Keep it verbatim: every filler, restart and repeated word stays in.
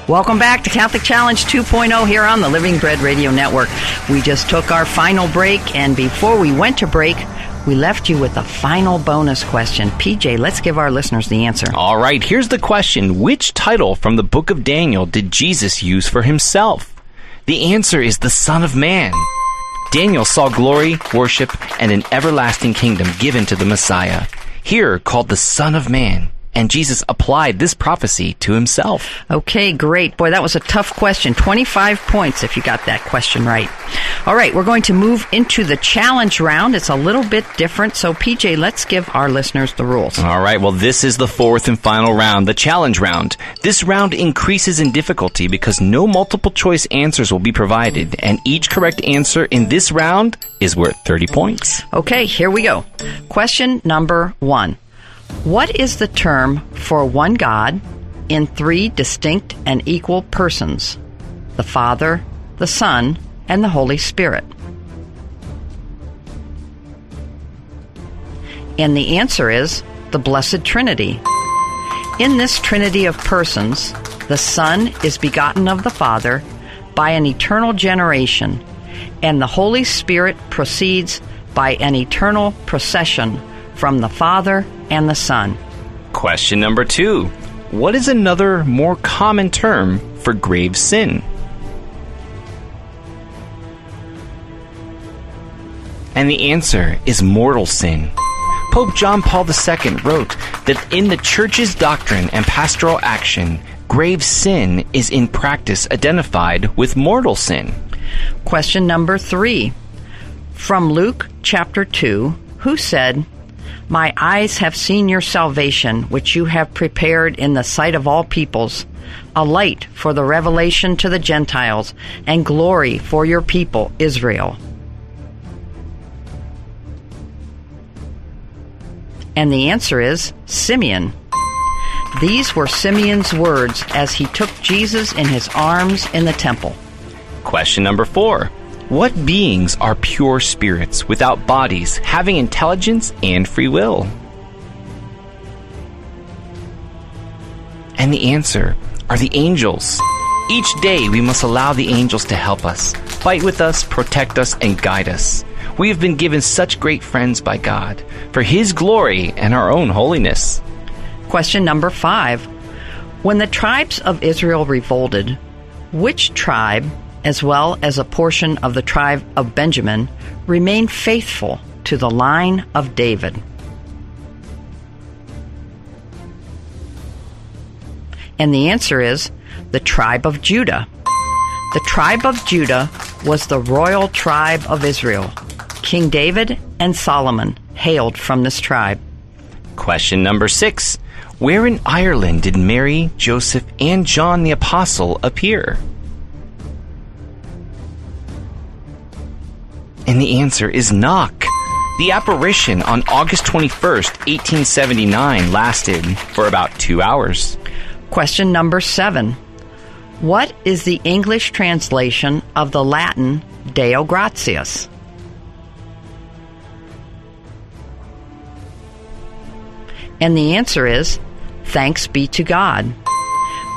Welcome back to Catholic Challenge two point oh here on the Living Bread Radio Network. We just took our final break, and before we went to break, we left you with a final bonus question. P J, let's give our listeners the answer. All right, here's the question. Which title from the book of Daniel did Jesus use for himself? The answer is the Son of Man. Daniel saw glory, worship, and an everlasting kingdom given to the Messiah, here called the Son of Man. And Jesus applied this prophecy to himself. Okay, great. Boy, that was a tough question. twenty-five points if you got that question right. All right, we're going to move into the challenge round. It's a little bit different. So, P J, let's give our listeners the rules. All right, well, this is the fourth and final round, the challenge round. This round increases in difficulty because no multiple choice answers will be provided, and each correct answer in this round is worth thirty points. Okay, here we go. Question number one. What is the term for one God in three distinct and equal persons? The Father, the Son, and the Holy Spirit. And the answer is the Blessed Trinity. In this Trinity of persons, the Son is begotten of the Father by an eternal generation, and the Holy Spirit proceeds by an eternal procession from the Father and the Son. Question number two. What is another more common term for grave sin? And the answer is mortal sin. Pope John Paul the Second wrote that in the Church's doctrine and pastoral action, grave sin is in practice identified with mortal sin. Question number three. From Luke chapter two, who said, "My eyes have seen your salvation, which you have prepared in the sight of all peoples, a light for the revelation to the Gentiles, and glory for your people, Israel." And the answer is Simeon. These were Simeon's words as he took Jesus in his arms in the temple. Question number four. What beings are pure spirits without bodies, having intelligence and free will? And the answer are the angels. Each day we must allow the angels to help us, fight with us, protect us, and guide us. We have been given such great friends by God for His glory and our own holiness. Question number five. When the tribes of Israel revolted, which tribe, as well as a portion of the tribe of Benjamin, remained faithful to the line of David? And the answer is the tribe of Judah. The tribe of Judah was the royal tribe of Israel. King David and Solomon hailed from this tribe. Question number six. Where in Ireland did Mary, Joseph, and John the Apostle appear? And the answer is Knock. The apparition on August twenty-first, eighteen seventy-nine lasted for about two hours. Question number seven. What is the English translation of the Latin Deo Gratias? And the answer is, thanks be to God.